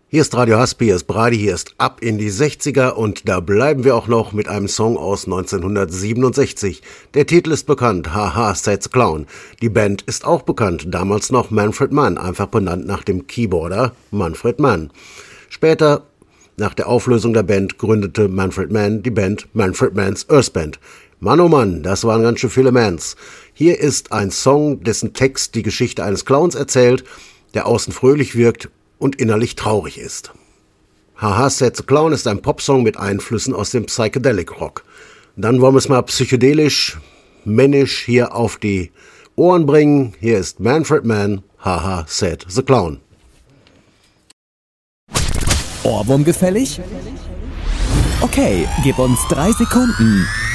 Hier ist Radio Haspi, hier ist Brady, hier ist Ab in die 60er und da bleiben wir auch noch mit einem Song aus 1967. Der Titel ist bekannt, Haha, Said the Clown. Die Band ist auch bekannt, damals noch Manfred Mann, einfach benannt nach dem Keyboarder Manfred Mann. Später, nach der Auflösung der Band, gründete Manfred Mann die Band Manfred Mann's Earth Band. Mann, oh Mann, das waren ganz schön viele Mans. Hier ist ein Song, dessen Text die Geschichte eines Clowns erzählt, der außen fröhlich wirkt und innerlich traurig ist. Haha, Said the Clown ist ein Popsong mit Einflüssen aus dem Psychedelic Rock. Dann wollen wir es mal psychedelisch, männisch hier auf die Ohren bringen. Hier ist Manfred Mann, Haha, Said the Clown. Ohrwurm gefällig? Okay, gib uns 3 Sekunden.